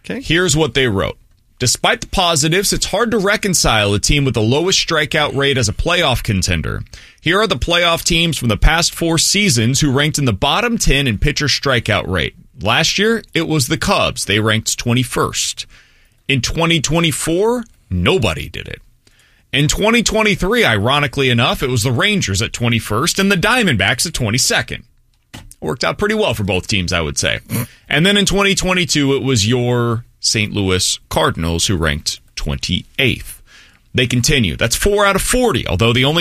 Okay. Here's what they wrote. Despite the positives, it's hard to reconcile a team with the lowest strikeout rate as a playoff contender. Here are the playoff teams from the past 4 seasons who ranked in the bottom 10 in pitcher strikeout rate. Last year, it was the Cubs. They ranked 21st. In 2024, nobody did it. In 2023, ironically enough, it was the Rangers at 21st and the Diamondbacks at 22nd. Worked out pretty well for both teams, I would say. And then in 2022, it was your St. Louis Cardinals who ranked 28th. They continue. That's 4 out of 40, although only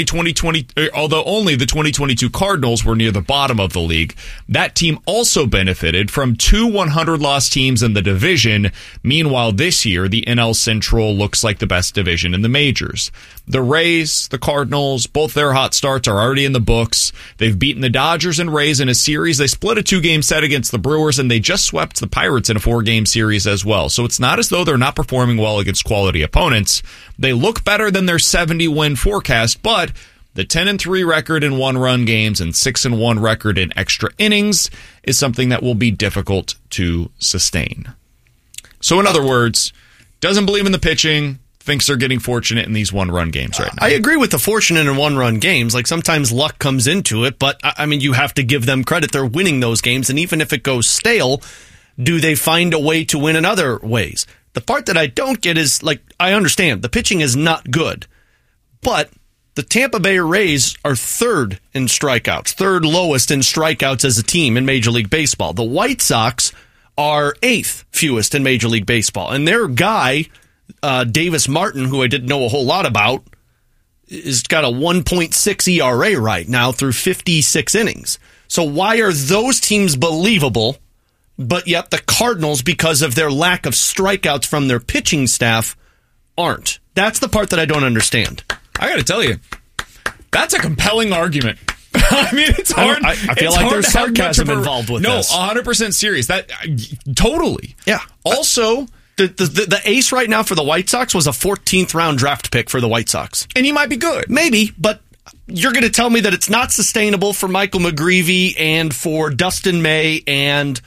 the 2022 Cardinals were near the bottom of the league. That team also benefited from 2 100-loss teams in the division. Meanwhile, this year, the NL Central looks like the best division in the majors. The Rays, the Cardinals, both their hot starts are already in the books. They've beaten the Dodgers and Rays in a series. They split a 2-game set against the Brewers, and they just swept the Pirates in a 4-game series as well. So it's not as though they're not performing well against quality opponents. They look better than their 70-win forecast, but the 10-3 record in one-run games and 6-1 record in extra innings is something that will be difficult to sustain. So in other words, doesn't believe in the pitching, thinks they're getting fortunate in these one-run games right now. I agree with the fortunate in one-run games. Like, sometimes luck comes into it, but, I mean, you have to give them credit. They're winning those games, and even if it goes stale, do they find a way to win in other ways? The part that I don't get is, like, I understand the pitching is not good, but the Tampa Bay Rays are 3rd in strikeouts, 3rd lowest in strikeouts as a team in Major League Baseball. The White Sox are 8th fewest in Major League Baseball, and their guy, Davis Martin, who I didn't know a whole lot about, has got a 1.6 ERA right now through 56 innings. So why are those teams believable, but yet the Cardinals, because of their lack of strikeouts from their pitching staff, aren't? That's the part that I don't understand. I got to tell you, that's a compelling argument. I mean, it's hard. I feel like there's sarcasm involved with this. No, 100% serious. That totally. Yeah. Also, the ace right now for the White Sox was a 14th round draft pick for the White Sox. And he might be good. Maybe, but you're going to tell me that it's not sustainable for Michael McGreevy and for Dustin May and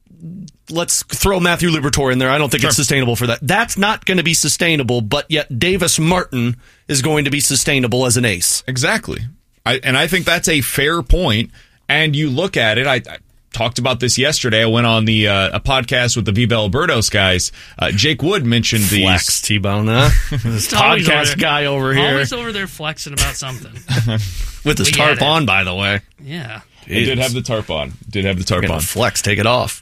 let's throw Matthew Liberatore in there. I don't think it's sustainable for that. That's not going to be sustainable, but yet Davis Martin is going to be sustainable as an ace. Exactly. I think that's a fair point. And you look at it, I talked about this yesterday. I went on the a podcast with the Viva Albertos guys. Jake Wood mentioned the Flex T-Bone, huh? This podcast guy over here. Always over there flexing about something. With his tarp on, by the way. Yeah. He did have the tarp on. Flex, take it off.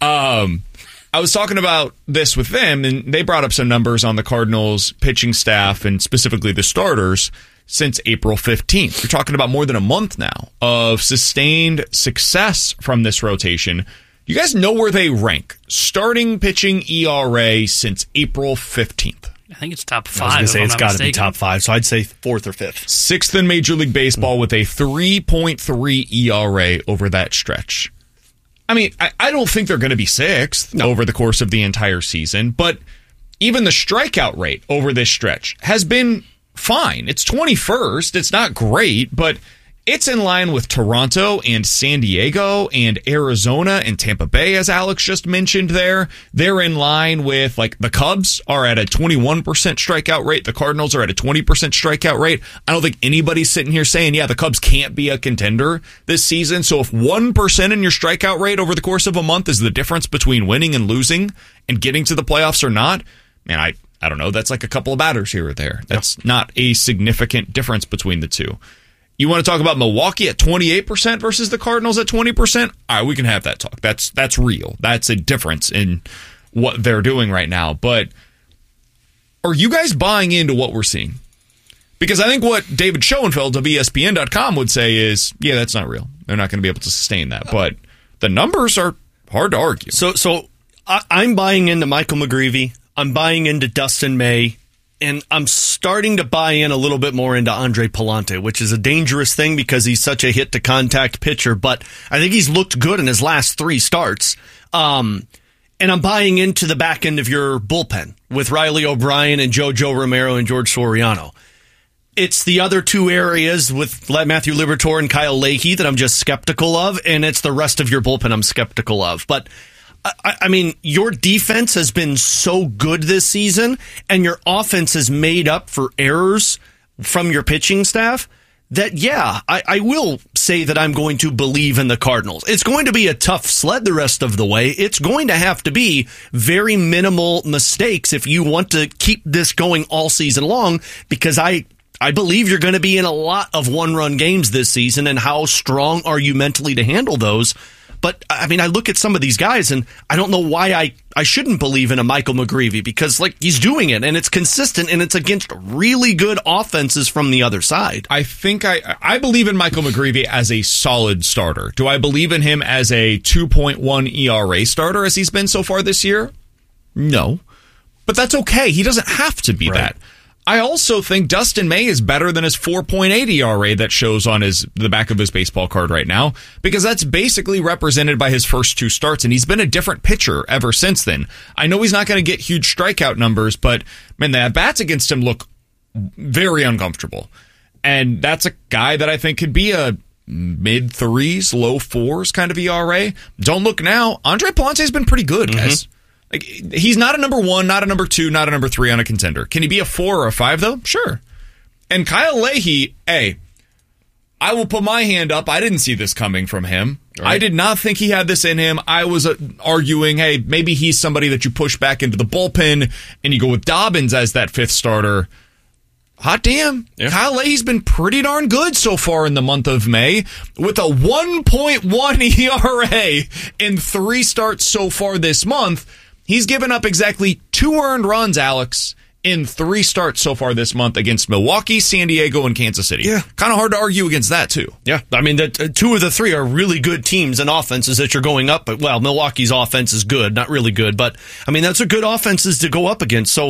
I was talking about this with them, and they brought up some numbers on the Cardinals pitching staff and specifically the starters since April 15th. You're talking about more than a month now of sustained success from this rotation. You guys know where they rank? Starting pitching ERA since April 15th. I think it's top 5. I was going to say it's got to be top 5, so I'd say 4th or 5th. 6th in Major League Baseball with a 3.3 ERA over that stretch. I mean, I don't think they're going to be 6th over the course of the entire season, but even the strikeout rate over this stretch has been fine. It's 21st. It's not great, but it's in line with Toronto and San Diego and Arizona and Tampa Bay, as Alex just mentioned there. They're in line with, like, the Cubs are at a 21% strikeout rate. The Cardinals are at a 20% strikeout rate. I don't think anybody's sitting here saying, yeah, the Cubs can't be a contender this season. So if 1% in your strikeout rate over the course of a month is the difference between winning and losing and getting to the playoffs or not, man, I don't know. That's like a couple of batters here or there. That's not a significant difference between the two. You want to talk about Milwaukee at 28% versus the Cardinals at 20%? All right, we can have that talk. That's real. That's a difference in what they're doing right now. But are you guys buying into what we're seeing? Because I think what David Schoenfeld of ESPN.com would say is, yeah, that's not real. They're not going to be able to sustain that. But the numbers are hard to argue. So I'm buying into Michael McGreevy. I'm buying into Dustin May. And I'm starting to buy in a little bit more into Andre Pallante, which is a dangerous thing because he's such a hit-to-contact pitcher. But I think he's looked good in his last 3 starts. And I'm buying into the back end of your bullpen with Riley O'Brien and JoJo Romero and George Soriano. It's the other 2 areas with Matthew Liberatore and Kyle Leahy that I'm just skeptical of, and it's the rest of your bullpen I'm skeptical of. But I mean, your defense has been so good this season, and your offense has made up for errors from your pitching staff that, yeah, I will say that I'm going to believe in the Cardinals. It's going to be a tough sled the rest of the way. It's going to have to be very minimal mistakes if you want to keep this going all season long, because I believe you're going to be in a lot of one-run games this season, and how strong are you mentally to handle those? But, I mean, I look at some of these guys, and I don't know why I shouldn't believe in a Michael McGreevy, because, like, he's doing it, and it's consistent, and it's against really good offenses from the other side. I think I believe in Michael McGreevy as a solid starter. Do I believe in him as a 2.1 ERA starter as he's been so far this year? No. But that's okay. He doesn't have to be that. I also think Dustin May is better than his 4.8 ERA that shows on the back of his baseball card right now, because that's basically represented by his first 2 starts, and he's been a different pitcher ever since then. I know he's not going to get huge strikeout numbers, but, man, the at-bats against him look very uncomfortable. And that's a guy that I think could be a mid-3s, low-4s kind of ERA. Don't look now. Andre Palante's been pretty good, guys. Like, he's not a number 1, not a number 2, not a number 3 on a contender. Can he be a 4 or a 5, though? Sure. And Kyle Leahy, hey, I will put my hand up. I didn't see this coming from him. Right. I did not think he had this in him. I was arguing, hey, maybe he's somebody that you push back into the bullpen and you go with Dobbins as that 5th starter. Hot damn. Yeah. Kyle Leahy's been pretty darn good so far in the month of May, with a 1.1 ERA in 3 starts so far this month. He's given up exactly 2 earned runs, Alex, in 3 starts so far this month against Milwaukee, San Diego, and Kansas City. Yeah. Kind of hard to argue against that, too. Yeah. I mean, 2 of the 3 are really good teams and offenses that you're going up. But, well, Milwaukee's offense is good, not really good. But, I mean, that's a good offenses to go up against. So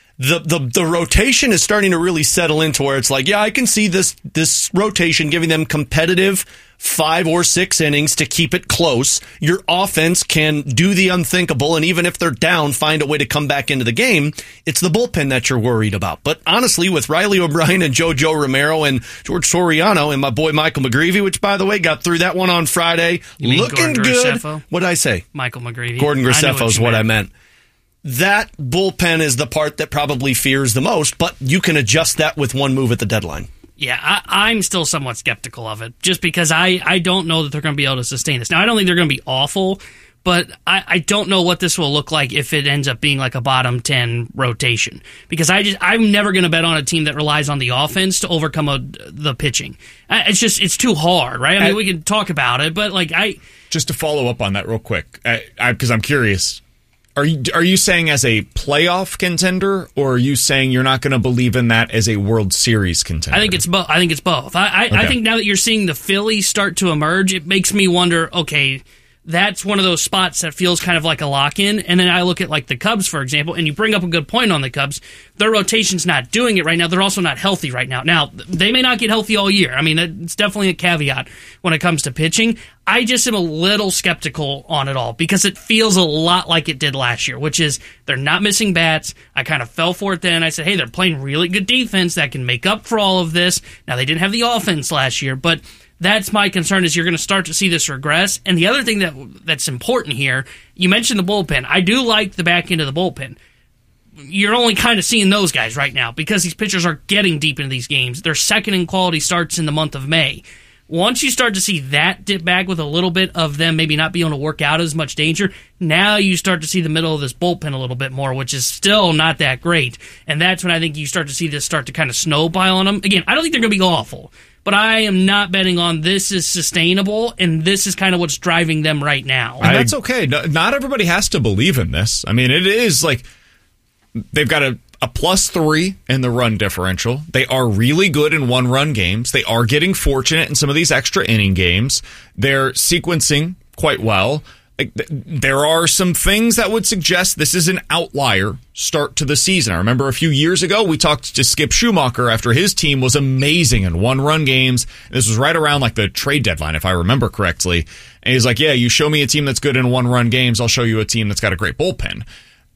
the rotation is starting to really settle into where it's like, yeah, I can see this rotation giving them competitive 5 or 6 innings to keep it close. Your offense can do the unthinkable, and even if they're down, find a way to come back into the game. It's the bullpen that you're worried about. But honestly, with Riley O'Brien and JoJo Romero and George Soriano and my boy Michael McGreevy, which, by the way, got through that one on Friday, looking good. What'd I say? Michael McGreevy. Gordon Graceffo is what I meant. That bullpen is the part that probably fears the most, but you can adjust that with one move at the deadline. Yeah, I'm still somewhat skeptical of it, just because I don't know that they're going to be able to sustain this. Now, I don't think they're going to be awful, but I don't know what this will look like if it ends up being like a bottom 10 rotation, because I'm never going to bet on a team that relies on the offense to overcome the pitching. It's too hard, right? I mean, we can talk about it, but just to follow up on that real quick, because I'm curious. Are you saying as a playoff contender, or are you saying you're not going to believe in that as a World Series contender? I think it's both. I think now that you're seeing the Phillies start to emerge, it makes me wonder, okay, that's one of those spots that feels kind of like a lock-in. And then I look at like the Cubs, for example, and you bring up a good point on the Cubs. Their rotation's not doing it right now. They're also not healthy right now. Now, they may not get healthy all year. I mean, it's definitely a caveat when it comes to pitching. I just am a little skeptical on it all, because it feels a lot like it did last year, which is they're not missing bats. I kind of fell for it then. I said, hey, they're playing really good defense that can make up for all of this. Now, they didn't have the offense last year, but that's my concern, is you're going to start to see this regress. And the other thing that's important here, you mentioned the bullpen. I do like the back end of the bullpen. You're only kind of seeing those guys right now because these pitchers are getting deep into these games. They're second in quality starts in the month of May. Once you start to see that dip back with a little bit of them maybe not being able to work out as much danger, now you start to see the middle of this bullpen a little bit more, which is still not that great. And that's when I think you start to see this start to kind of snowball on them. Again, I don't think they're going to be awful, but I am not betting on this is sustainable, and this is kind of what's driving them right now. And that's okay. Not everybody has to believe in this. I mean, it is like they've got a +3 in the run differential. They are really good in one-run games. They are getting fortunate in some of these extra inning games. They're sequencing quite well. There are some things that would suggest this is an outlier start to the season. I remember a few years ago, we talked to Skip Schumacher after his team was amazing in one-run games. This was right around like the trade deadline, if I remember correctly. And he's like, yeah, you show me a team that's good in one-run games, I'll show you a team that's got a great bullpen.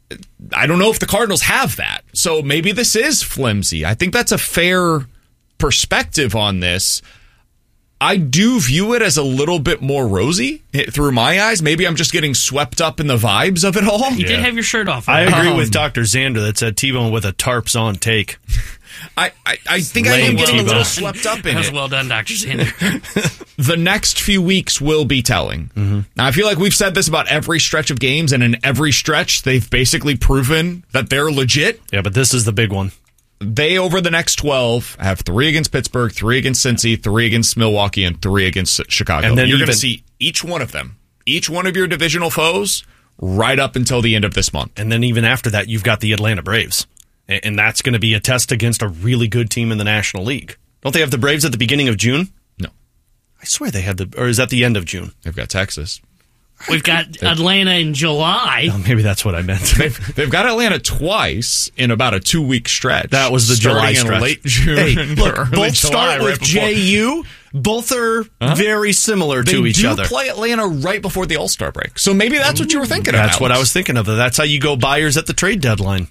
I don't know if the Cardinals have that. So maybe this is flimsy. I think that's a fair perspective on this. I do view it as a little bit more rosy through my eyes. Maybe I'm just getting swept up in the vibes of it all. You did have your shirt off. I agree with Dr. Xander that said T-Bone with a tarps on take. I think I am getting a little swept up in that was it. well done, Dr. Xander. The next few weeks will be telling. Mm-hmm. Now, I feel like we've said this about every stretch of games, and in every stretch, they've basically proven that they're legit. Yeah, but this is the big one. They, over the next 12, have 3 against Pittsburgh, 3 against Cincy, 3 against Milwaukee, and 3 against Chicago. And then you're going to see each one of them, each one of your divisional foes, right up until the end of this month. And then even after that, you've got the Atlanta Braves. And that's going to be a test against a really good team in the National League. Don't they have the Braves at the beginning of June? No. I swear they had or is that the end of June? They've got Texas. We've got Atlanta in July. Oh, maybe that's what I meant. They've got Atlanta twice in about a 2-week stretch. That was the July stretch. In late June. Hey, look, both July, start with JU. Both are very similar to each other. They do play Atlanta right before the All-Star break. So maybe that's what you were thinking of. That's what I was thinking of. That's how you go buyers at the trade deadline.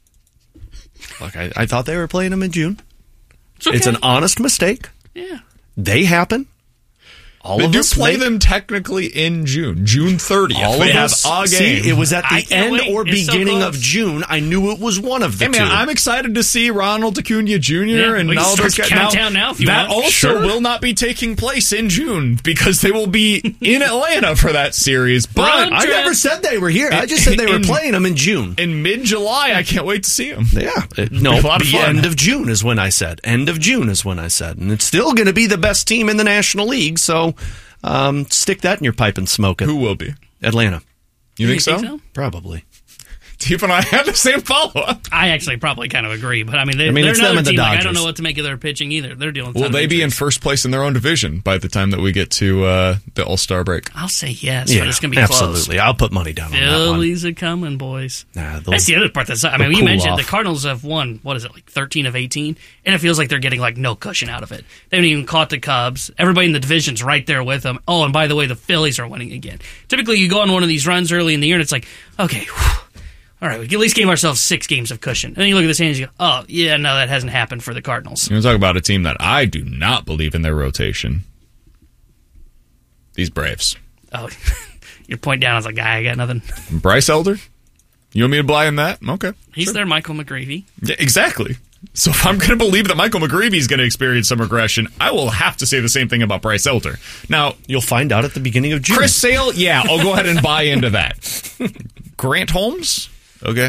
Look, I thought they were playing them in June. It's an honest mistake. Yeah. They happen. They do play them technically in June 30th. All they of have us. a game. See, it was at the end or beginning so of June. I knew it was one of the two. I'm excited to see Ronald Acuna Jr. and all those guys. Countdown now if you that want. also will not be taking place in June because they will be in Atlanta for that series. But I never said they were here. I just said they were playing them in June. In mid-July, I can't wait to see them. Yeah. No, the end of June is when I said. End of June is when I said. And it's still going to be the best team in the National League, so stick that in your pipe and smoke it. Who will be? Atlanta. You think so? Probably. Steve and I have the same follow-up. I actually probably kind of agree, but they're it's them another and the team. Dodgers. I don't know what to make of their pitching either. They're dealing with Will they be in first place in their own division by the time that we get to the All-Star break? I'll say yes, but it's going to be absolutely. close. I'll put money down on that one. Phillies are coming, boys. Nah, that's the other part. You cool mentioned off. the Cardinals have won, 13 of 18, and it feels like they're getting no cushion out of it. They haven't even caught the Cubs. Everybody in the division's right there with them. Oh, and by the way, the Phillies are winning again. Typically, you go on one of these runs early in the year, and it's like, okay, all right, we at least gave ourselves 6 games of cushion. And then you look at the standings and you go, oh, yeah, no, that hasn't happened for the Cardinals. You're going to talk about a team that I do not believe in their rotation. These Braves. Oh, your point down. I was like, I got nothing. Bryce Elder? You want me to buy in that? Okay. He's their Michael McGreevy. Yeah, exactly. So if I'm going to believe that Michael McGreevy is going to experience some regression, I will have to say the same thing about Bryce Elder. Now, you'll find out at the beginning of June. Chris Sale, yeah, I'll go ahead and buy into that. Grant Holmes? Okay.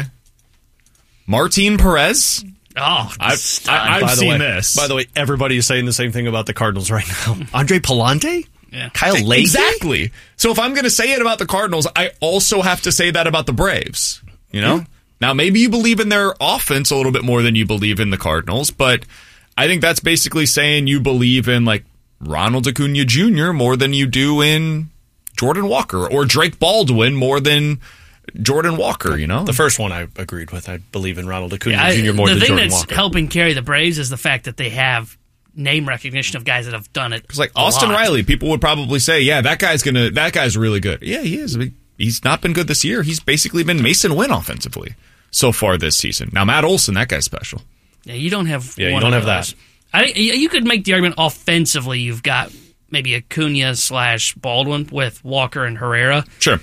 Martin Perez? Oh, I've seen this. By the way, everybody is saying the same thing about the Cardinals right now. Andre Palante? Yeah. Kyle Leahy? Exactly. So if I'm going to say it about the Cardinals, I also have to say that about the Braves. You know? Yeah. Now, maybe you believe in their offense a little bit more than you believe in the Cardinals, but I think that's basically saying you believe in, Ronald Acuna Jr. more than you do in Jordan Walker, or Drake Baldwin more than Jordan Walker, you know? The first one I agreed with. I believe in Ronald Acuna Jr. more than Jordan Walker. The thing that's helping carry the Braves is the fact that they have name recognition of guys that have done it. Because Austin Riley, people would probably say, yeah, that guy's really good. Yeah, he is. He's not been good this year. He's basically been Mason Wynn offensively so far this season. Now, Matt Olson, that guy's special. Yeah, you don't have you don't have that. I think you could make the argument offensively you've got maybe Acuna / Baldwin with Walker and Herrera. Sure.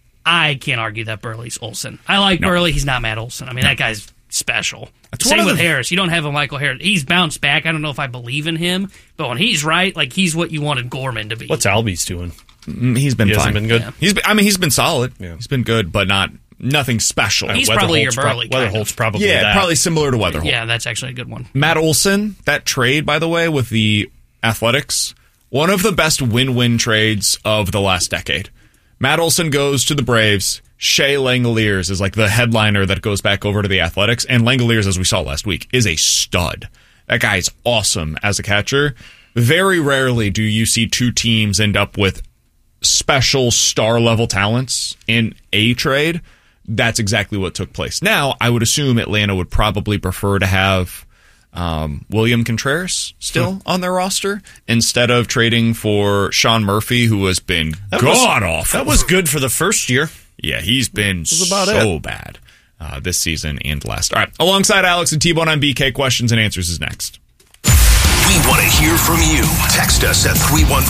I can't argue that Burley's Olsen. I like Burley. He's not Matt Olson. I mean, that guy's special. Same with Harris. You don't have a Michael Harris. He's bounced back. I don't know if I believe in him, but when he's right, he's what you wanted Gorman to be. What's Albies doing? He's been fine. Hasn't been good. Yeah. He's been solid. Yeah. He's been good, but nothing special. He's probably your Burley. Weatherholt's probably probably similar to Weatherholt. Yeah, that's actually a good one. Matt Olson, that trade, by the way, with the Athletics, one of the best win-win trades of the last decade. Matt Olson goes to the Braves. Shea Langoliers is the headliner that goes back over to the Athletics. And Langoliers, as we saw last week, is a stud. That guy's awesome as a catcher. Very rarely do you see two teams end up with special star-level talents in a trade. That's exactly what took place. Now, I would assume Atlanta would probably prefer to have William Contreras still on their roster instead of trading for Sean Murphy, who has been god-awful. That was good for the first year. Yeah, he's been so bad this season and last. All right, alongside Alex and T-Bone on BK, questions and answers is next. We want to hear from you. Text us at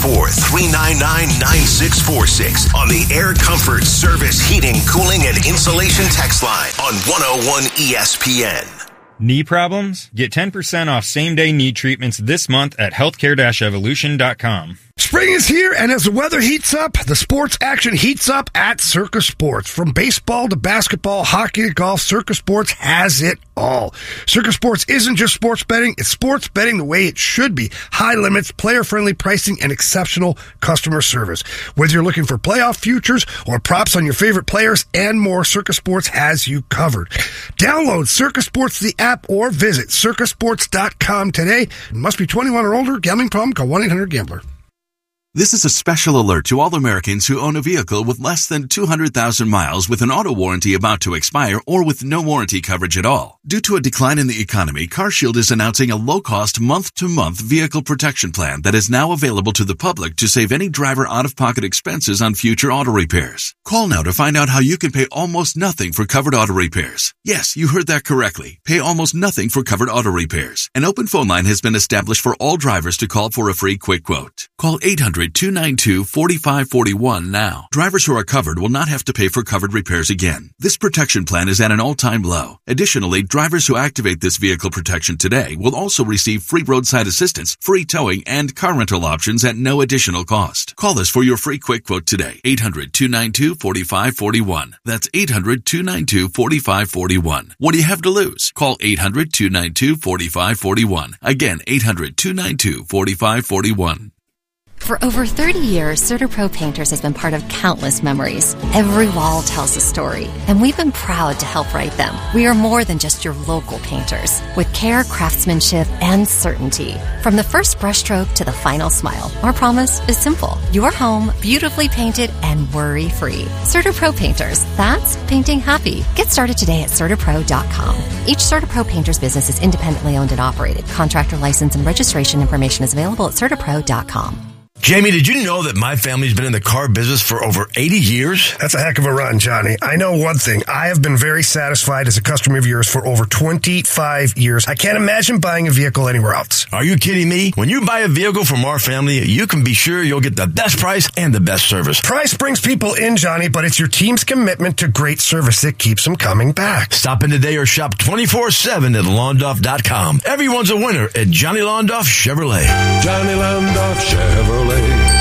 314-399-9646 on the Air Comfort Service Heating, Cooling, and Insulation text line on 101 ESPN. Knee problems? Get 10% off same-day knee treatments this month at healthcare-evolution.com. Spring is here, and as the weather heats up, the sports action heats up at Circus Sports. From baseball to basketball, hockey to golf, Circus Sports has it all. Circus Sports isn't just sports betting, it's sports betting the way it should be. High limits, player-friendly pricing, and exceptional customer service. Whether you're looking for playoff futures or props on your favorite players and more, Circus Sports has you covered. Download Circus Sports, the app, or visit circusports.com today. It must be 21 or older. Gambling problem? Call 1-800-GAMBLER. This is a special alert to all Americans who own a vehicle with less than 200,000 miles with an auto warranty about to expire or with no warranty coverage at all. Due to a decline in the economy, CarShield is announcing a low-cost month-to-month vehicle protection plan that is now available to the public to save any driver out-of-pocket expenses on future auto repairs. Call now to find out how you can pay almost nothing for covered auto repairs. Yes, you heard that correctly. Pay almost nothing for covered auto repairs. An open phone line has been established for all drivers to call for a free quick quote. Call 800-292-4541 now. Drivers who are covered will not have to pay for covered repairs again. This protection plan is at an all-time low. Additionally, drivers who activate this vehicle protection today will also receive free roadside assistance, free towing, and car rental options at no additional cost. Call us for your free quick quote today. 800-292-4541. That's 800-292-4541. What do you have to lose? Call 800-292-4541. Again, 800-292-4541. For over 30 years, CertaPro Painters has been part of countless memories. Every wall tells a story, and we've been proud to help write them. We are more than just your local painters, with care, craftsmanship, and certainty. From the first brushstroke to the final smile, our promise is simple. Your home, beautifully painted and worry-free. CertaPro Painters, that's painting happy. Get started today at CertaPro.com. Each CertaPro Painters business is independently owned and operated. Contractor license and registration information is available at CertaPro.com. Jamie, did you know that my family's been in the car business for over 80 years? That's a heck of a run, Johnny. I know one thing. I have been very satisfied as a customer of yours for over 25 years. I can't imagine buying a vehicle anywhere else. Are you kidding me? When you buy a vehicle from our family, you can be sure you'll get the best price and the best service. Price brings people in, Johnny, but it's your team's commitment to great service that keeps them coming back. Stop in today or shop 24/7 at Londoff.com. Everyone's a winner at Johnny Londoff Chevrolet. Johnny Londoff Chevrolet.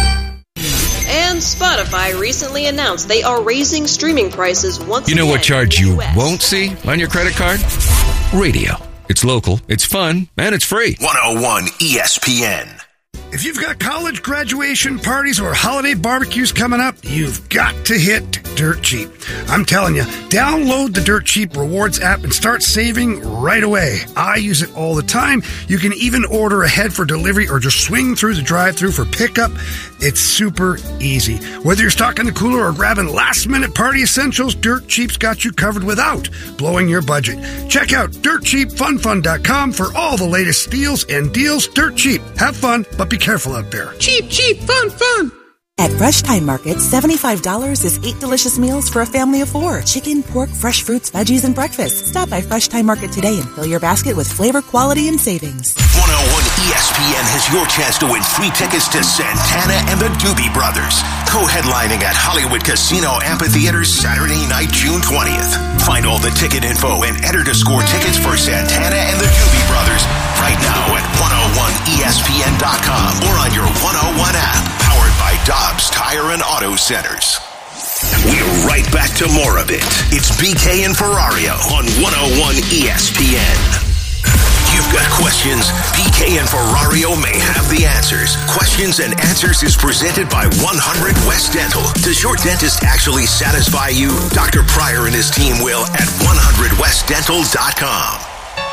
And Spotify recently announced they are raising streaming prices once again. You know what charge you US. won't see on your credit card? Radio. It's local, it's fun, and it's free. 101 ESPN. If you've got college graduation parties or holiday barbecues coming up, you've got to hit Dirt Cheap. I'm telling you, download the Dirt Cheap Rewards app and start saving right away. I use it all the time. You can even order ahead for delivery or just swing through the drive-thru for pickup. It's super easy. Whether you're stocking the cooler or grabbing last-minute party essentials, Dirt Cheap's got you covered without blowing your budget. Check out DirtCheapFunFun.com for all the latest steals and deals. Dirt Cheap. Have fun, but be careful out there. Cheap, cheap, fun, fun. At Fresh Time Market, $75 is 8 delicious meals for a family of 4. Chicken, pork, fresh fruits, veggies, and breakfast. Stop by Fresh Time Market today and fill your basket with flavor, quality, and savings. 101 ESPN has your chance to win free tickets to Santana and the Doobie Brothers, co-headlining at Hollywood Casino Amphitheater Saturday night, June 20th. Find all the ticket info and enter to score tickets for Santana and the Doobie Brothers right now at 101ESPN.com or on your 101 app, powered by Dobbs Tire and Auto Centers. We're right back to more of it. It's BK and Ferrario on 101 ESPN. You've got questions, BK and Ferrario may have the answers. Questions and Answers is presented by 100 West Dental. Does your dentist actually satisfy you? Dr. Pryor and his team will at 100westdental.com.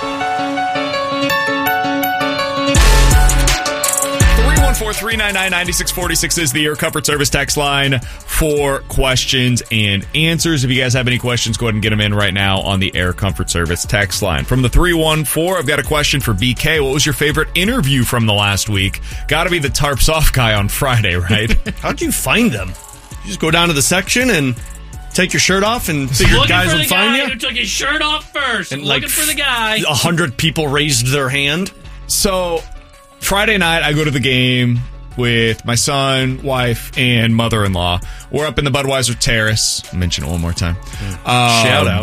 314-399-9646 is the Air Comfort Service text line for questions and answers. If you guys have any questions, go ahead and get them in right now on the Air Comfort Service text line. From the 314, I've got a question for BK. What was your favorite interview from the last week? Got to be the Tarps Off guy on Friday, right? How'd you find them? You just go down to the section and take your shirt off and figure guys will find you? Who took his shirt off first. And looking for the guy. 100 people raised their hand. So Friday night, I go to the game with my son, wife, and mother-in-law. We're up in the Budweiser Terrace. I'll mention it one more time. Shout out.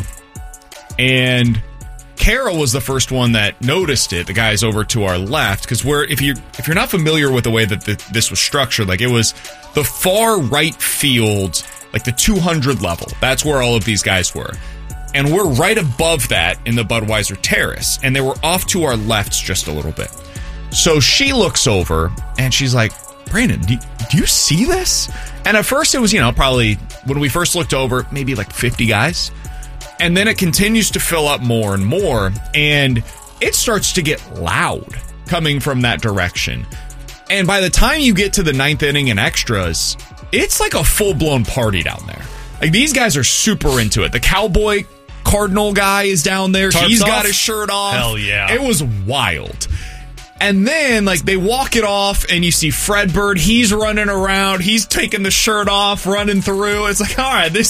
And Carol was the first one that noticed it. The guys over to our left, because if you're not familiar with the way that this was structured, like it was the far right field, like the 200 level. That's where all of these guys were. And we're right above that in the Budweiser Terrace. And they were off to our lefts just a little bit. So she looks over and she's like, Brandon, do you see this? And at first it was, probably when we first looked over, maybe like 50 guys. And then it continues to fill up more and more. And it starts to get loud coming from that direction. And by the time you get to the ninth inning and extras, it's like a full-blown party down there. Like, these guys are super into it. The Cowboy Cardinal guy is down there. He's got his shirt off. Hell yeah. It was wild. And then, like, they walk it off, and you see Fredbird. He's running around. He's taking the shirt off, running through. It's like, all right, this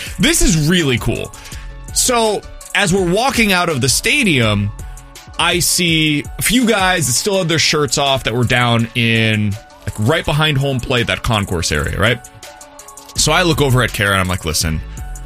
is really cool. So, as we're walking out of the stadium, I see a few guys that still have their shirts off that were down in, like, right behind home plate, that concourse area, right? So I look over at Kara, and I'm like, listen,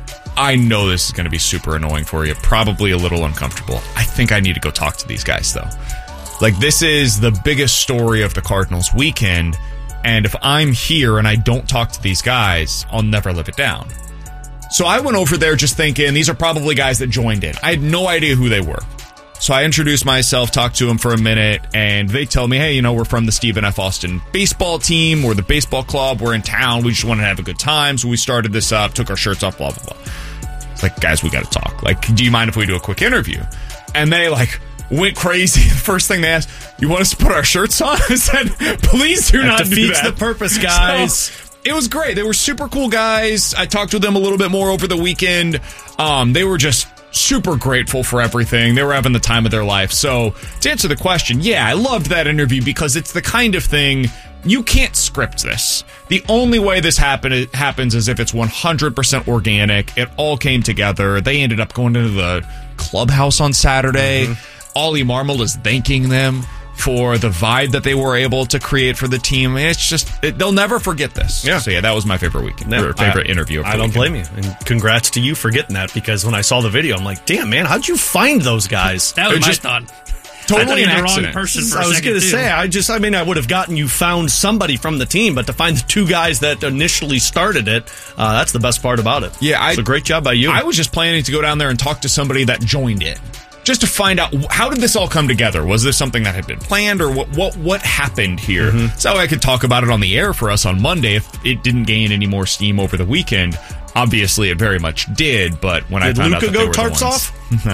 I know this is going to be super annoying for you, probably a little uncomfortable. I think I need to go talk to these guys, though. Like, this is the biggest story of the Cardinals weekend, and if I'm here and I don't talk to these guys, I'll never live it down. So I went over there just thinking, these are probably guys that joined in. I had no idea who they were. So I introduced myself, talked to them for a minute, and they tell me, hey, we're from the Stephen F. Austin baseball team. We're the baseball club. We're in town. We just wanted to have a good time, so we started this up, took our shirts off, blah, blah, blah. It's like, guys, we got to talk. Like, do you mind if we do a quick interview? And they, went crazy. The first thing they asked, you want us to put our shirts on? I said, please do not do that. Defeats the purpose, guys. So, it was great. They were super cool guys. I talked to them a little bit more over the weekend. They were just super grateful for everything. They were having the time of their life. So, to answer the question, yeah, I loved that interview because it's the kind of thing, you can't script this. The only way this happens is if it's 100% organic. It all came together. They ended up going into the clubhouse on Saturday. Mm-hmm. Ollie Marmol is thanking them for the vibe that they were able to create for the team. It's just, they'll never forget this. Yeah. So, yeah, that was my favorite weekend. No, favorite interview. I don't blame you. And congrats to you for getting that, because when I saw the video, I'm like, damn, man, how'd you find those guys? That was my thought. Totally the accident. wrong person for I was going to say, I would have gotten you found somebody from the team, but to find the two guys that initially started it, that's the best part about it. Yeah. So great job by you. I was just planning to go down there and talk to somebody that joined in, just to find out, how did this all come together? Was this something that had been planned, or what happened here? Mm-hmm. So I could talk about it on the air for us on Monday if it didn't gain any more steam over the weekend. Obviously, it very much did, but when I found out that they were tarps the ones,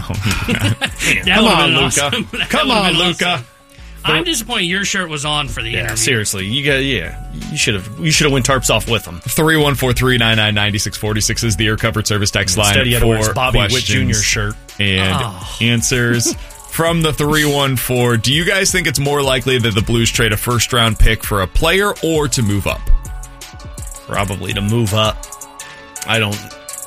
off? No. Come on, Luca. Come on, Luca. Awesome. I'm disappointed your shirt was on for the interview. Seriously, you should have went tarps off with them. 314-399-9646 is the Air Covered Service text line. Instead, you had to wear his Bobby Witt Jr. shirt and answers from the 314. Do you guys think it's more likely that the Blues trade a first-round pick for a player or to move up? Probably to move up. I don't.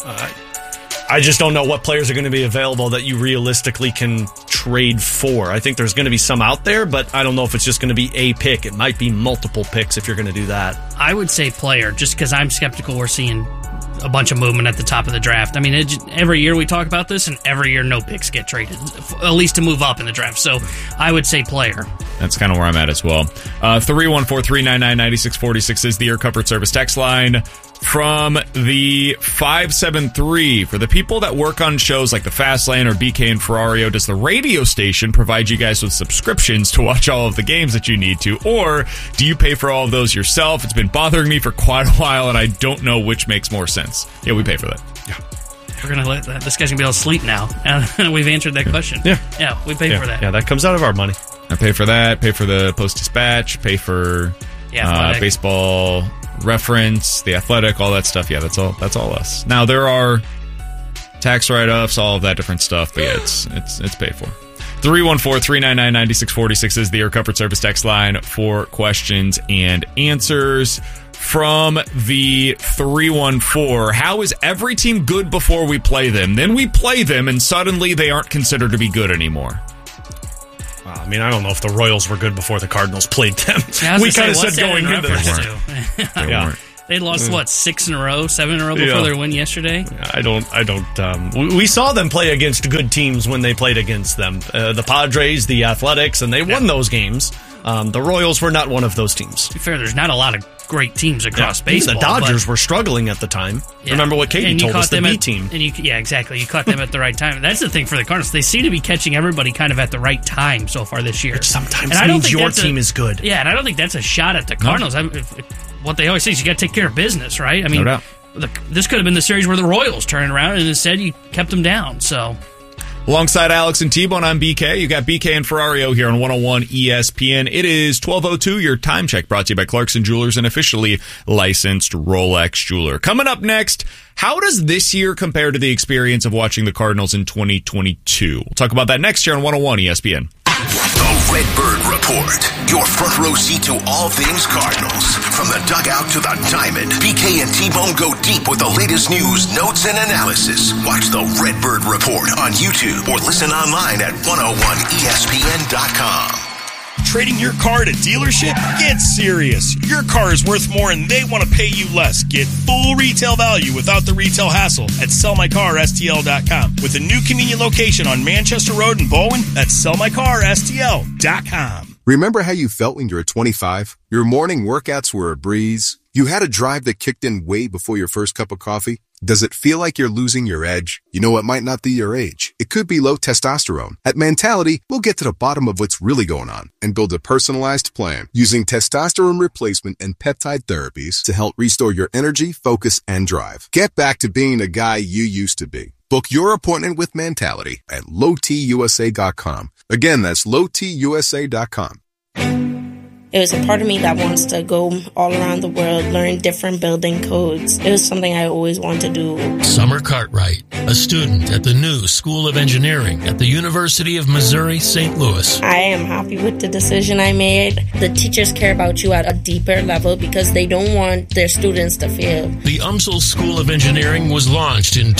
I just don't know what players are going to be available that you realistically can trade for. I think there's going to be some out there, but I don't know if it's just going to be a pick. It might be multiple picks if you're going to do that. I would say player, just because I'm skeptical we're seeing a bunch of movement at the top of the draft. I mean, every year we talk about this, and every year no picks get traded, at least to move up in the draft. So I would say player. That's kind of where I'm at as well. 314-399-9646 is the Air Comfort Service text line. From the 573, for the people that work on shows like The Fast Lane or BK and Ferrario, does the radio station provide you guys with subscriptions to watch all of the games that you need to, or do you pay for all of those yourself? It's been bothering me for quite a while, and I don't know which makes more sense. Yeah, we pay for that. Yeah. We're going to let this guy's going to be able to sleep now. We've answered that question. Yeah, we pay for that. Yeah, that comes out of our money. I pay for that, pay for the Post-Dispatch, pay for baseball reference, The Athletic, all that stuff. Yeah, that's all us. Now there are tax write-offs, all of that different stuff, but yeah, it's paid for. 314-399-9646 is the Air Comfort Service text line for questions and answers. From the 314, how is every team good before we play them? Then we play them and suddenly they aren't considered to be good anymore. I mean, I don't know if the Royals were good before the Cardinals played them. Yeah, we kind of said going into that. They weren't. They lost, 6 in a row, 7 in a row before their win yesterday? I don't. We saw them play against good teams when they played against them. The Padres, the Athletics, and they won those games. The Royals were not one of those teams. To be fair, there's not a lot of great teams across baseball. The Dodgers were struggling at the time. Yeah. Remember what Katie told us, the B team. Exactly. You caught them at the right time. That's the thing for the Cardinals. They seem to be catching everybody kind of at the right time so far this year. Which sometimes means your team is good. Yeah, and I don't think that's a shot at the Cardinals. What they always say is you got to take care of business, right? I mean, no doubt. This could have been the series where the Royals turned around, and instead you kept them down. So, alongside Alex and T-Bone, I'm BK. You got BK and Ferrario here on 101 ESPN. It is 12:02. Your time check brought to you by Clarkson Jewelers, an officially licensed Rolex jeweler. Coming up next, how does this year compare to the experience of watching the Cardinals in 2022? We'll talk about that next year on 101 ESPN. The Redbird Report. Your front row seat to all things Cardinals. From the dugout to the diamond, BK and T-Bone go deep with the latest news, notes, and analysis. Watch the Redbird Report on YouTube or listen online at 101ESPN.com. Trading your car at a dealership? Get serious. Your car is worth more and they want to pay you less. Get full retail value without the retail hassle at sellmycarstl.com. With a new convenient location on Manchester Road in Bowen, that's sellmycarstl.com. Remember how you felt when you were 25? Your morning workouts were a breeze. You had a drive that kicked in way before your first cup of coffee. Does it feel like you're losing your edge? You know, it might not be your age. It could be low testosterone. At Mentality, we'll get to the bottom of what's really going on and build a personalized plan using testosterone replacement and peptide therapies to help restore your energy, focus, and drive. Get back to being the guy you used to be. Book your appointment with Mentality at lowtusa.com. Again, that's lowtusa.com. It was a part of me that wants to go all around the world, learn different building codes. It was something I always wanted to do. Summer Cartwright, a student at the new School of Engineering at the University of Missouri, St. Louis. I am happy with the decision I made. The teachers care about you at a deeper level because they don't want their students to fail. The UMSL School of Engineering was launched in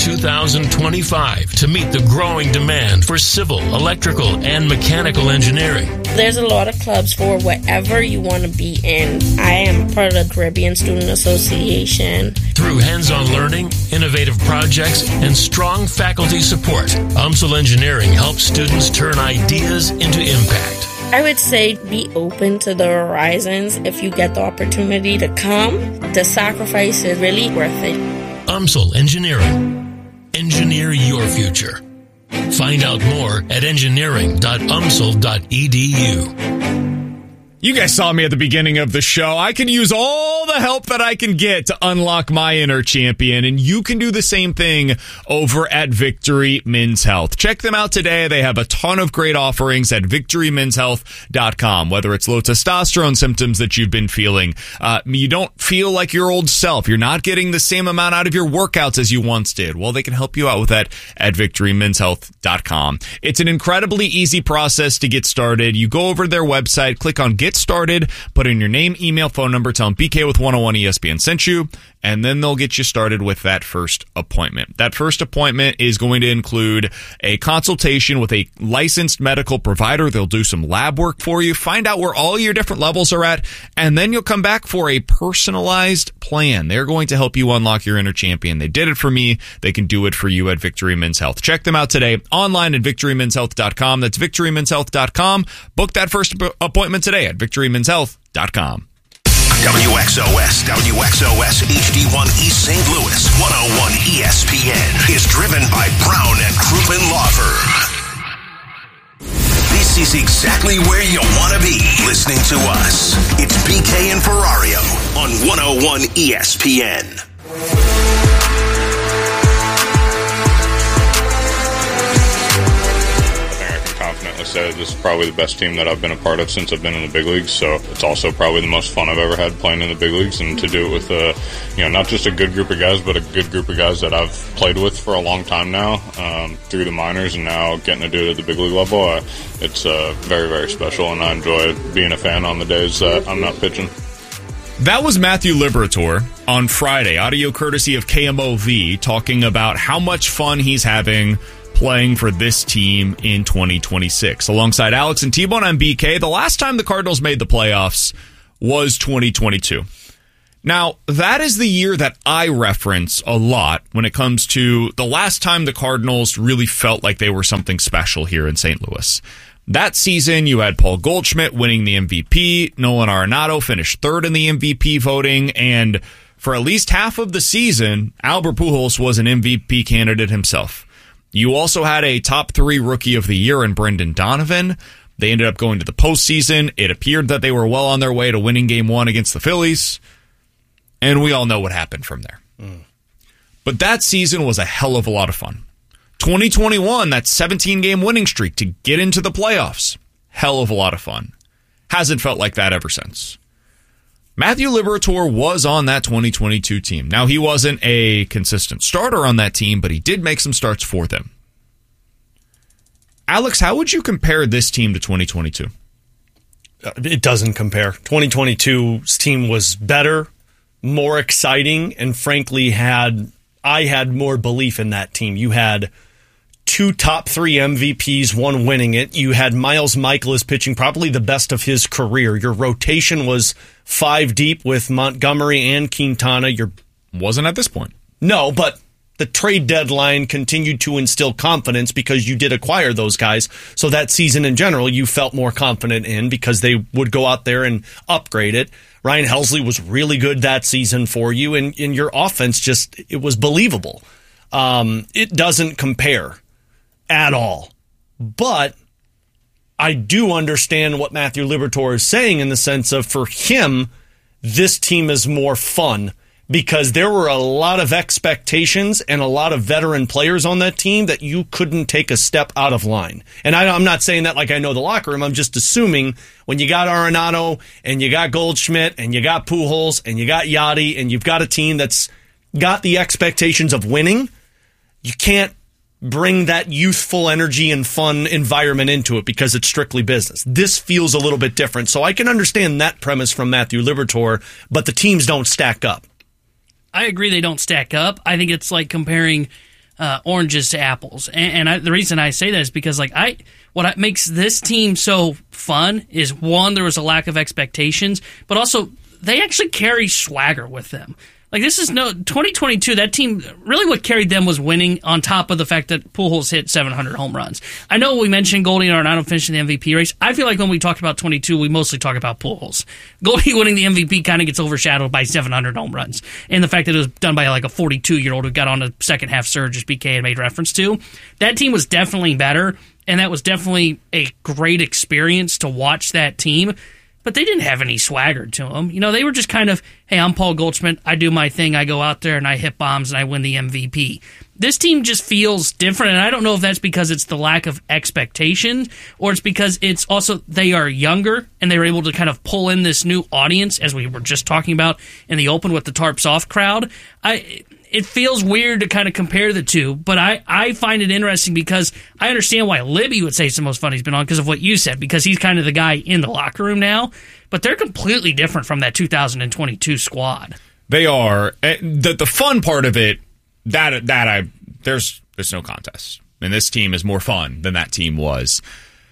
2025 to meet the growing demand for civil, electrical, and mechanical engineering. There's a lot of clubs for whatever you want to be in. I am part of the Caribbean Student Association. Through hands-on learning, innovative projects, and strong faculty support, UMSL Engineering helps students turn ideas into impact. I would say be open to the horizons. If you get the opportunity to come, the sacrifice is really worth it. UMSL Engineering. Engineer your future. Find out more at engineering.umsl.edu. You guys saw me at the beginning of the show. I can use all the help that I can get to unlock my inner champion, and you can do the same thing over at Victory Men's Health. Check them out today. They have a ton of great offerings at victorymenshealth.com, whether it's low testosterone symptoms that you've been feeling, you don't feel like your old self, you're not getting the same amount out of your workouts as you once did. Well, they can help you out with that at victorymenshealth.com. It's an incredibly easy process to get started. You go over to their website, click on Get Started, put in your name, email, phone number, tell them BK with 101 ESPN sent you, and then they'll get you started with that first appointment. That first appointment is going to include a consultation with a licensed medical provider. They'll do some lab work for you, find out where all your different levels are at, and then you'll come back for a personalized plan. They're going to help you unlock your inner champion. They did it for me. They can do it for you at Victory Men's Health. Check them out today online at victorymenshealth.com. That's victorymenshealth.com. Book that first appointment today at victorymenshealth.com. WXOS HD1 East St. Louis 101 ESPN is driven by Brown and Crouppen Law Firm. This is exactly where you want to be listening to us. It's BK and Ferrario on 101 ESPN. Confidently say this is probably the best team that I've been a part of since I've been in the big leagues. So it's also probably the most fun I've ever had playing in the big leagues, and to do it with not just a good group of guys, but a good group of guys that I've played with for a long time now, through the minors, and now getting to do it at the big league level. It's very, very special, and I enjoy being a fan on the days that I'm not pitching. That was Matthew Liberatore on Friday, audio courtesy of KMOV, talking about how much fun he's having playing for this team in 2026. Alongside Alex and T-Bone, I'm BK. The last time the Cardinals made the playoffs was 2022. Now, that is the year that I reference a lot when it comes to the last time the Cardinals really felt like they were something special here in St. Louis. That season, you had Paul Goldschmidt winning the MVP, Nolan Arenado finished third in the MVP voting, and for at least half of the season, Albert Pujols was an MVP candidate himself. You also had a top 3 rookie of the year in Brendan Donovan. They ended up going to the postseason. It appeared that they were well on their way to winning Game 1 against the Phillies. And we all know what happened from there. But that season was a hell of a lot of fun. 2021, that 17-game winning streak to get into the playoffs, hell of a lot of fun. Hasn't felt like that ever since. Matthew Liberatore was on that 2022 team. Now, he wasn't a consistent starter on that team, but he did make some starts for them. Alex, how would you compare this team to 2022? It doesn't compare. 2022's team was better, more exciting, and frankly I had more belief in that team. You had 2 top 3 MVPs, one winning it. You had Miles Mikolas pitching probably the best of his career. Your rotation was 5 deep with Montgomery and Quintana. Wasn't at this point. No, but the trade deadline continued to instill confidence because you did acquire those guys. So that season in general, you felt more confident in because they would go out there and upgrade it. Ryan Helsley was really good that season for you, and your offense it was believable. It doesn't compare at all. But I do understand what Matthew Liberatore is saying in the sense of, for him, this team is more fun because there were a lot of expectations and a lot of veteran players on that team that you couldn't take a step out of line. And I'm not saying that like I know the locker room. I'm just assuming when you got Arenado and you got Goldschmidt and you got Pujols and you got Yachty and you've got a team that's got the expectations of winning, you can't bring that youthful energy and fun environment into it because it's strictly business. This feels a little bit different. So I can understand that premise from Matthew Liberatore, but the teams don't stack up. I agree they don't stack up. I think it's like comparing oranges to apples. And the reason I say that is because what makes this team so fun is, one, there was a lack of expectations, but also they actually carry swagger with them. Like, this is 2022, that team, really what carried them was winning on top of the fact that Pujols hit 700 home runs. I know we mentioned Goldie and Arenado finishing the MVP race. I feel like when we talked about 22, we mostly talk about Pujols. Goldie winning the MVP kind of gets overshadowed by 700 home runs. And the fact that it was done by like a 42-year-old who got on a second half surge, as BK had made reference to. That team was definitely better, and that was definitely a great experience to watch that team. But they didn't have any swagger to them. You know, they were just kind of, hey, I'm Paul Goldschmidt. I do my thing. I go out there and I hit bombs and I win the MVP. This team just feels different, and I don't know if that's because it's the lack of expectation or it's because it's also they are younger and they were able to kind of pull in this new audience, as we were just talking about in the open with the Tarps Off crowd. It feels weird to kind of compare the two, but I find it interesting because I understand why Libby would say it's the most fun he's been on because of what you said, because he's kind of the guy in the locker room now, but they're completely different from that 2022 squad. They are. The fun part of it, there's no contest. And this team is more fun than that team was.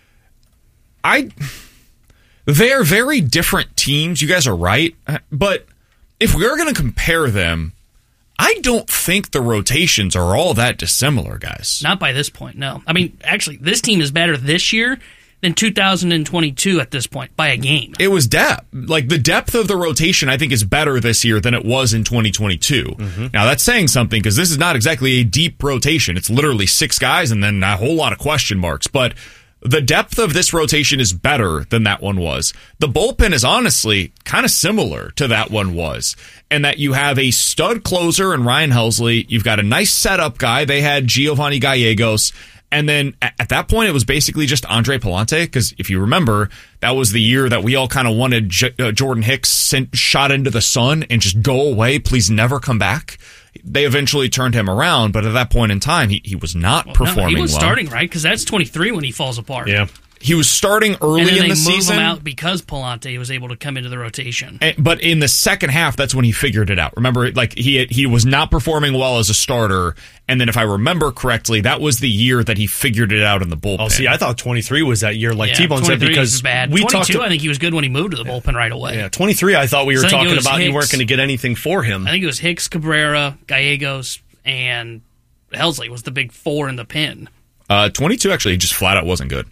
They're very different teams. You guys are right. But if we're going to compare them, I don't think the rotations are all that dissimilar, guys. Not by this point, no. I mean, actually, this team is better this year than 2022 at this point, by a game. It was depth. Like, the depth of the rotation, I think, is better this year than it was in 2022. Mm-hmm. Now, that's saying something, because this is not exactly a deep rotation. It's literally 6 guys and then a whole lot of question marks. But the depth of this rotation is better than that one was. The bullpen is honestly kind of similar to that one was. And that you have a stud closer in Ryan Helsley. You've got a nice setup guy. They had Giovanni Gallegos. And then at that point, it was basically just Andre Palante. Because if you remember, that was the year that we all kind of wanted Jordan Hicks shot into the sun and just go away. Please never come back. They eventually turned him around, but at that point in time, he was not performing well. He was starting, right? Because that's 23 when he falls apart. Yeah. he was starting early and then in the they move season. him out because Palante was able to come into the rotation. But in the second half, that's when he figured it out. Remember, like he was not performing well as a starter, and then if I remember correctly, that was the year that he figured it out in the bullpen. Oh, see, I thought 23 was that year, like T-Bone said, because bad. we 22, talked. I think he was good when he moved to the bullpen right away. Yeah, 23. I thought we were talking about you weren't going to get anything for him. I think it was Hicks, Cabrera, Gallegos, and Helsley was the big four in the pen. 22 actually just flat out wasn't good.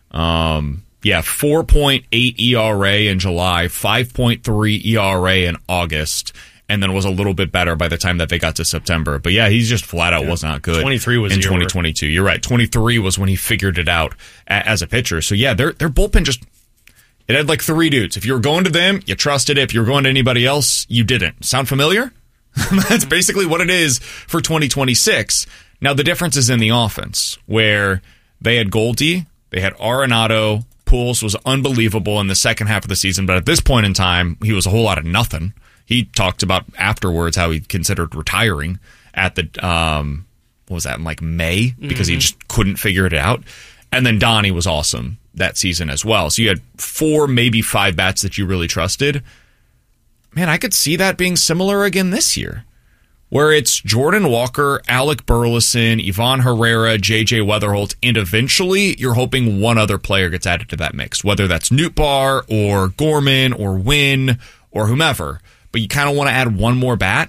4.8 ERA in July, 5.3 ERA in August, and then was a little bit better by the time that they got to September. But yeah, he's just flat out was not good. 23 was in 2022. You're right. 23 was when he figured it out as a pitcher. So yeah, their bullpen just it had like three dudes. If you were going to them, you trusted it. If you were going to anybody else, you didn't. Sound familiar? That's basically what it is for 2026. Now the difference is in the offense, where they had Goldie, they had Arenado. Pujols was unbelievable in the second half of the season, but at this point in time, he was a whole lot of nothing. He talked about afterwards how he considered retiring at the, what was that, in like May? Because he just couldn't figure it out. And then Donnie was awesome that season as well. So you had 4, maybe 5 bats that you really trusted. Man, I could see that being similar again this year, where it's Jordan Walker, Alec Burleson, Ivan Herrera, J.J. Weatherholt, and eventually you're hoping one other player gets added to that mix, whether that's Nootbaar or Gorman or Wynn or whomever, but you kind of want to add one more bat.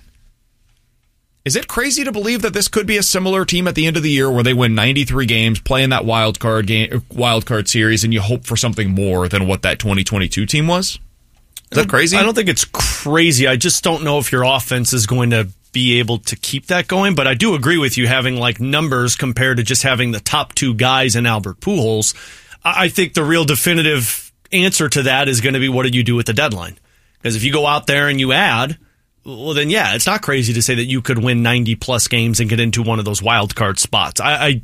Is it crazy to believe that this could be a similar team at the end of the year where they win 93 games, play in that wild card series, and you hope for something more than what that 2022 team was? Is that crazy? I don't think it's crazy. I just don't know if your offense is going to be able to keep that going, but I do agree with you having like numbers compared to just having the top 2 guys in Albert Pujols. I think the real definitive answer to that is going to be what did you do with the deadline? Because if you go out there and you add, well then yeah, it's not crazy to say that you could win 90 plus games and get into one of those wild card spots.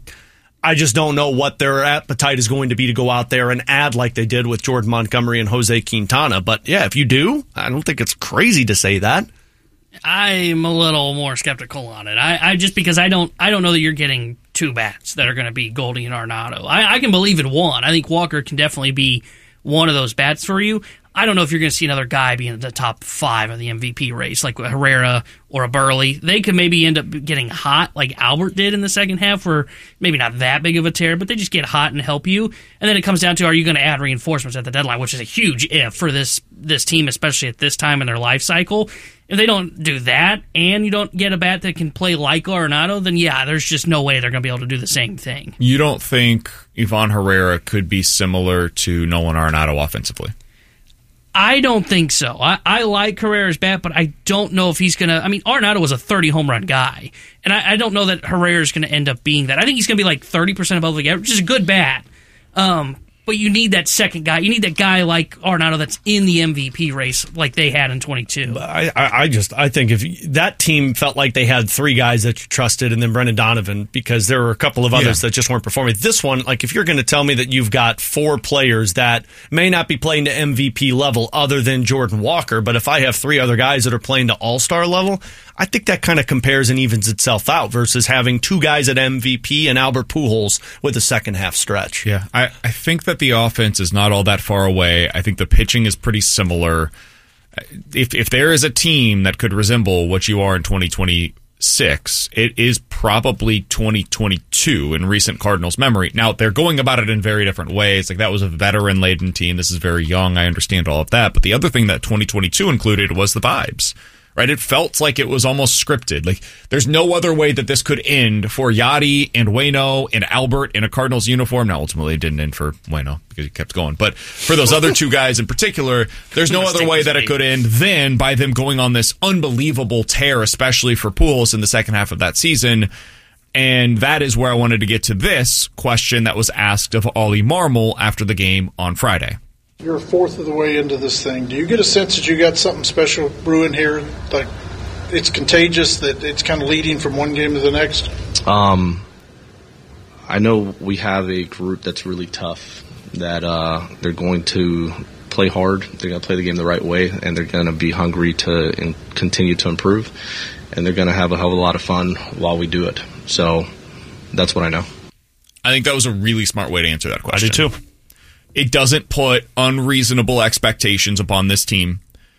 I just don't know what their appetite is going to be to go out there and add like they did with Jordan Montgomery and Jose Quintana. But yeah, if you do, I don't think it's crazy to say that. I'm a little more skeptical on it. I just because I don't know that you're getting 2 bats that are going to be Goldie and Arenado. I can believe in one. I think Walker can definitely be one of those bats for you. I don't know if you're going to see another guy be in the top 5 of the MVP race, like Herrera or a Burley. They could maybe end up getting hot like Albert did in the second half, where maybe not that big of a tear, but they just get hot and help you. And then it comes down to, are you going to add reinforcements at the deadline, which is a huge if for this team, especially at this time in their life cycle. If they don't do that and you don't get a bat that can play like Arenado, then yeah, there's just no way they're going to be able to do the same thing. You don't think Ivan Herrera could be similar to Nolan Arenado offensively? I don't think so. I like Herrera's bat, but I don't know if he's going to... I mean, Arenado was a 30 home run guy, and I don't know that Herrera's going to end up being that. I think he's going to be like 30% above the average, which is a good bat. But you need that second guy. You need that guy like Arenado that's in the MVP race like they had in 22. I think if that team felt like they had 3 guys that you trusted and then Brendan Donovan, because there were a couple of others that just weren't performing. This one, like if you're going to tell me that you've got 4 players that may not be playing to MVP level other than Jordan Walker, but if I have 3 other guys that are playing to all-star level, I think that kind of compares and evens itself out versus having 2 guys at MVP and Albert Pujols with a second half stretch. Yeah, I think that the offense is not all that far away. I think the pitching is pretty similar. If there is a team that could resemble what you are in 2026, it is probably 2022 in recent Cardinals memory. Now, they're going about it in very different ways. Like that was a veteran-laden team. This is very young. I understand all of that. But the other thing that 2022 included was the vibes. Right, it felt like it was almost scripted. Like there's no other way that this could end for Yadi and Waino and Albert in a Cardinals uniform. Now, ultimately, it didn't end for Waino because he kept going. But for those other 2 guys in particular, there's no other way that it could end than by them going on this unbelievable tear, especially for Pujols in the second half of that season. And that is where I wanted to get to this question that was asked of Ollie Marmol after the game on Friday. You're a fourth of the way into this thing. Do you get a sense that you got something special brewing here? Like it's contagious, that it's kind of leading from one game to the next? I know we have a group that's really tough, that they're going to play hard. They're going to play the game the right way, and they're going to be hungry to continue to improve. And they're going to have a hell of a lot of fun while we do it. So that's what I know. I think that was a really smart way to answer that question. I do too. It doesn't put unreasonable expectations upon this team.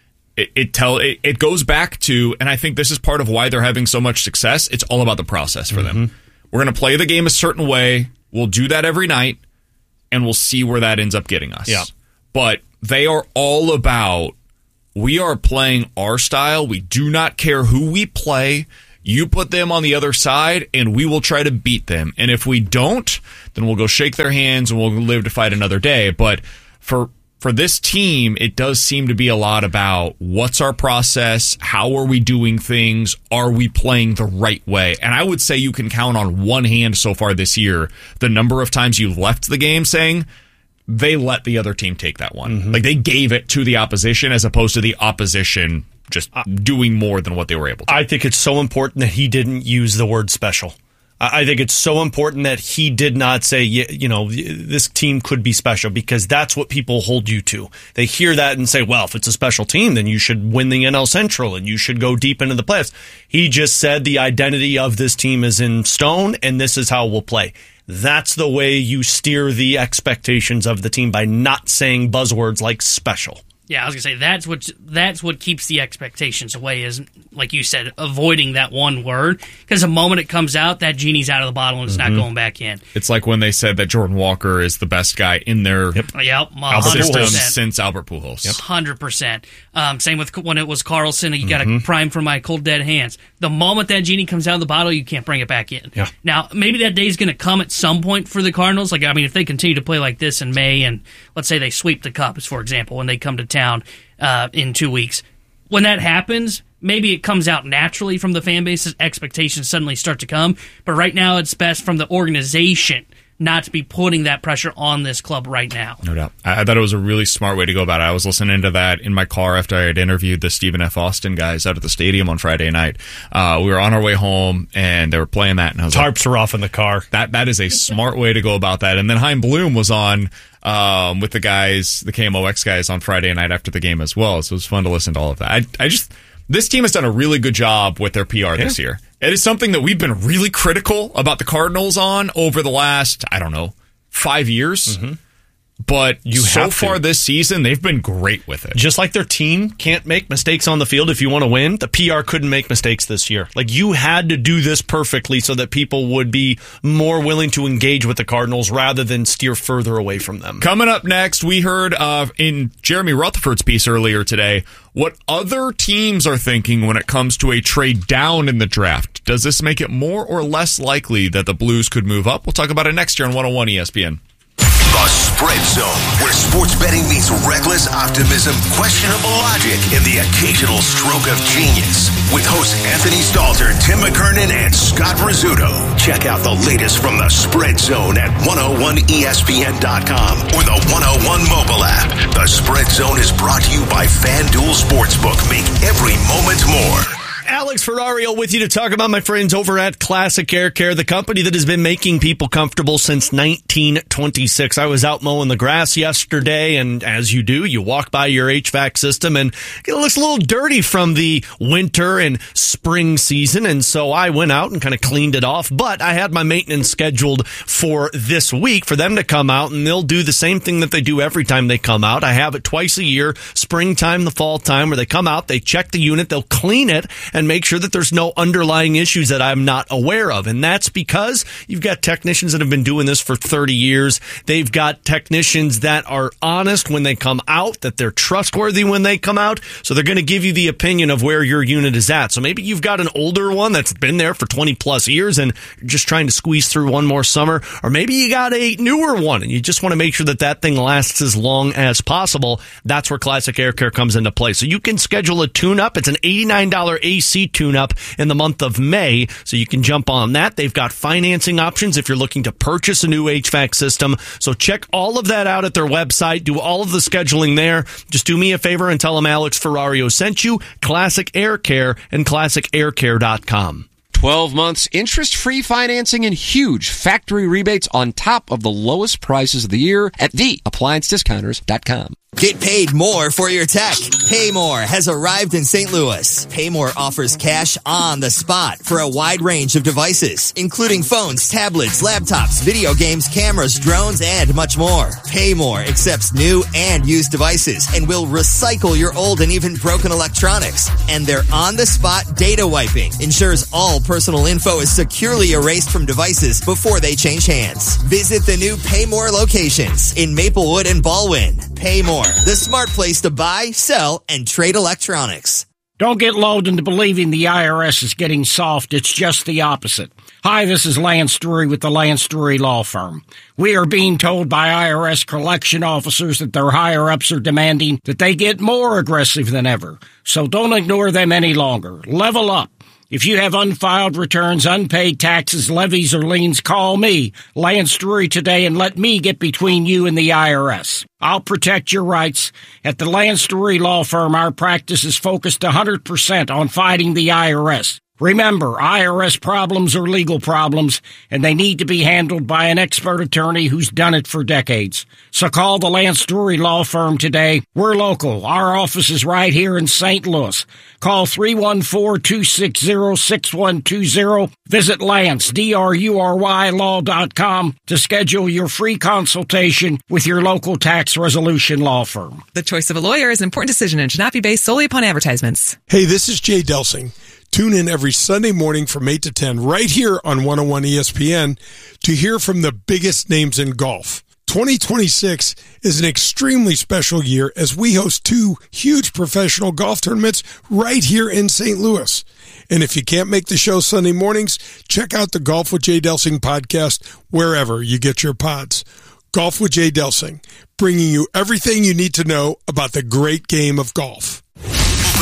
It goes back to, and I think this is part of why they're having so much success. It's all about the process for them. We're going to play the game a certain way. We'll do that every night, and we'll see where that ends up getting us. Yeah. But they are all about, we are playing our style. We do not care who we play. You put them on the other side, and we will try to beat them. And if we don't, then we'll go shake their hands, and we'll live to fight another day. But for this team, it does seem to be a lot about what's our process, how are we doing things, are we playing the right way? And I would say you can count on one hand so far this year the number of times you've left the game saying they let the other team take that one. Like they gave it to the opposition as opposed to the opposition just doing more than what they were able to. I think it's so important that he didn't use the word special. I think it's so important that he did not say, this team could be special, because that's what people hold you to. They hear that and say, well, if it's a special team, then you should win the NL Central and you should go deep into the playoffs. He just said the identity of this team is in stone and this is how we'll play. That's the way you steer the expectations of the team, by not saying buzzwords like special. Yeah, I was going to say, that's what keeps the expectations away, is, like you said, avoiding that one word. Because the moment it comes out, that genie's out of the bottle and it's not going back in. It's like when they said that Jordan Walker is the best guy in their system since Albert Pujols. 100%. Same with when it was Carlson. You got a prime for my cold, dead hands. The moment that genie comes out of the bottle, you can't bring it back in. Yeah. Now, maybe that day's going to come at some point for the Cardinals. If they continue to play like this in May, and let's say they sweep the Cubs, for example, when they come to town in 2 weeks. When that happens, maybe it comes out naturally from the fan base's expectations suddenly start to come. But right now, it's best from the organization not to be putting that pressure on this club right now. No doubt. I thought it was a really smart way to go about it. I was listening to that in my car after I had interviewed the Stephen F. Austin guys out at the stadium on Friday night. We were on our way home, and they were playing that. And I was Tarps are off in the car. That is a smart way to go about that. And then Chaim Bloom was on with the guys, the KMOX guys, on Friday night after the game as well. So it was fun to listen to all of that. This team has done a really good job with their PR this year. It is something that we've been really critical about the Cardinals on over the last, 5 years. But so far this season, they've been great with it. Just like their team can't make mistakes on the field if you want to win, the PR couldn't make mistakes this year. Like, you had to do this perfectly so that people would be more willing to engage with the Cardinals rather than steer further away from them. Coming up next, we heard in Jeremy Rutherford's piece earlier today what other teams are thinking when it comes to a trade down in the draft. Does this make it more or less likely that the Blues could move up? We'll talk about it next year on 101 ESPN. The Spread Zone, where sports betting meets reckless optimism, questionable logic, and the occasional stroke of genius. With hosts Anthony Stalter, Tim McKernan, and Scott Rizzuto. Check out the latest from the Spread Zone at 101ESPN.com or the 101 mobile app. The Spread Zone is brought to you by FanDuel Sportsbook. Make every moment more. Alex Ferrario with you to talk about my friends over at Classic Air Care, the company that has been making people comfortable since 1926. I was out mowing the grass yesterday, and as you do, you walk by your HVAC system and it looks a little dirty from the winter and spring season, and so I went out and kind of cleaned it off, but I had my maintenance scheduled for this week for them to come out, and they'll do the same thing that they do every time they come out. I have it twice a year, springtime, the fall time, where they come out, they check the unit, they'll clean it, and make sure that there's no underlying issues that I'm not aware of. And that's because you've got technicians that have been doing this for 30 years. They've got technicians that are honest when they come out, that they're trustworthy when they come out. So they're going to give you the opinion of where your unit is at. So maybe you've got an older one that's been there for 20 plus years and you're just trying to squeeze through one more summer. Or maybe you got a newer one and you just want to make sure that that thing lasts as long as possible. That's where Classic Air Care comes into play. So you can schedule a tune-up. It's an $89 AC tune-up in the month of May, so you can jump on that. They've got financing options if you're looking to purchase a new HVAC system. So check all of that out at their website. Do all of the scheduling there. Just do me a favor and tell them Alex Ferrario sent you. Classic Air Care and ClassicAirCare.com. 12 months interest-free financing and huge factory rebates on top of the lowest prices of the year at theappliancediscounters.com. Get paid more for your tech. Paymore has arrived in St. Louis. Paymore offers cash on the spot for a wide range of devices, including phones, tablets, laptops, video games, cameras, drones, and much more. Paymore accepts new and used devices and will recycle your old and even broken electronics. And their on-the-spot data wiping ensures all personal info is securely erased from devices before they change hands. Visit the new Paymore locations in Maplewood and Baldwin. Paymore, the smart place to buy, sell, and trade electronics. Don't get lulled into believing the IRS is getting soft. It's just the opposite. Hi, this is Lance Drury with the Lance Drury Law Firm. We are being told by IRS collection officers that their higher-ups are demanding that they get more aggressive than ever. So don't ignore them any longer. Level up. If you have unfiled returns, unpaid taxes, levies, or liens, call me, Lance Drury, today and let me get between you and the IRS. I'll protect your rights. At the Lance Drury Law Firm, our practice is focused 100% on fighting the IRS. Remember, IRS problems are legal problems, and they need to be handled by an expert attorney who's done it for decades. So call the Lance Drury Law Firm today. We're local. Our office is right here in St. Louis. Call 314-260-6120. Visit Lance, DRURY law.com to schedule your free consultation with your local tax resolution law firm. The choice of a lawyer is an important decision and should not be based solely upon advertisements. Hey, this is Jay Delsing. Tune in every Sunday morning from 8 to 10 right here on 101 ESPN to hear from the biggest names in golf. 2026 is an extremely special year as we host 2 huge professional golf tournaments right here in St. Louis. And if you can't make the show Sunday mornings, check out the Golf with Jay Delsing podcast wherever you get your pods. Golf with Jay Delsing, bringing you everything you need to know about the great game of golf.